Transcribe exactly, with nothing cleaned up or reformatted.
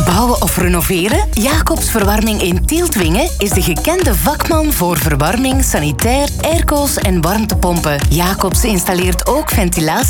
Bouwen of renoveren? Jacobs Verwarming in Tieltwingen is de gekende vakman voor verwarming, sanitair, airco's en warmtepompen. Jacobs installeert ook ventilatie